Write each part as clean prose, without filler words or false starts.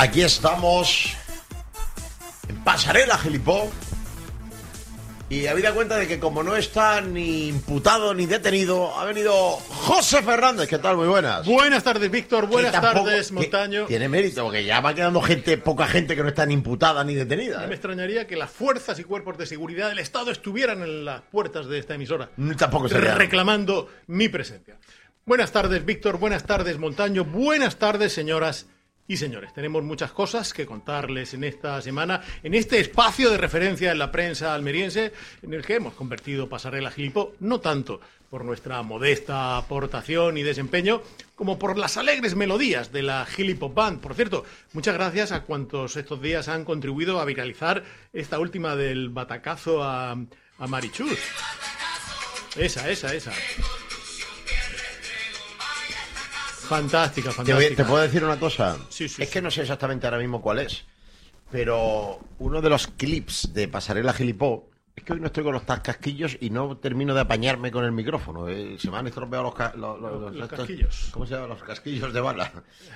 Aquí estamos en Pasarela Gilipó. Y habida cuenta de que como no está ni imputado ni detenido, ha venido José Fernández. ¿Qué tal? Muy buenas. Buenas tardes, Víctor. Buenas tardes, Montaño. Tiene mérito, porque ya va quedando poca gente que no está ni imputada ni detenida. No me extrañaría que las fuerzas y cuerpos de seguridad del Estado estuvieran en las puertas de esta emisora. Tampoco sería reclamando mi presencia. Buenas tardes, Víctor. Buenas tardes, Montaño. Buenas tardes, señoras y señores. Tenemos muchas cosas que contarles en esta semana, en este espacio de referencia en la prensa almeriense, en el que hemos convertido Pasarela Gilipó, no tanto por nuestra modesta aportación y desempeño, como por las alegres melodías de la Gilipop Band. Por cierto, muchas gracias a cuantos estos días han contribuido a viralizar esta última del batacazo a Marichus. Esa. Fantástica. ¿Te puedo decir una cosa? Sí. Es que no sé exactamente ahora mismo cuál es, pero uno de los clips de Pasarela Gilipó, es que hoy no estoy con los casquillos y no termino de apañarme con el micrófono. Se me han estropeado los casquillos. ¿Cómo se llaman? Los casquillos de bala.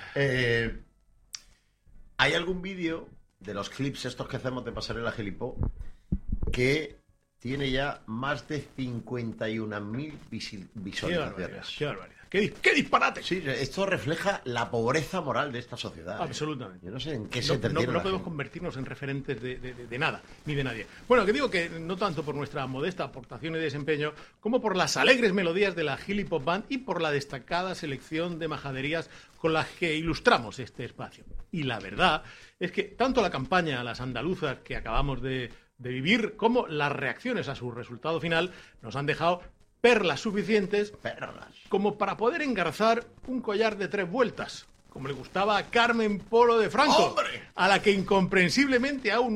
¿Hay algún vídeo de los clips estos que hacemos de Pasarela Gilipó que tiene ya más de 51.000 visualizaciones? Qué barbaridad. ¡Qué disparate! Sí, esto refleja la pobreza moral de esta sociedad. Absolutamente. Yo no sé en qué se entretiene. No podemos convertirnos en referentes de nada, ni de nadie. Bueno, que digo que no tanto por nuestra modesta aportación y desempeño, como por las alegres melodías de la Gilipop Band y por la destacada selección de majaderías con las que ilustramos este espacio. Y la verdad es que tanto la campaña Las Andaluzas que acabamos de vivir, como las reacciones a su resultado final, nos han dejado perlas suficientes como para poder engarzar un collar de 3 vueltas, como le gustaba a Carmen Polo de Franco, ¡Hombre! a la que incomprensiblemente aún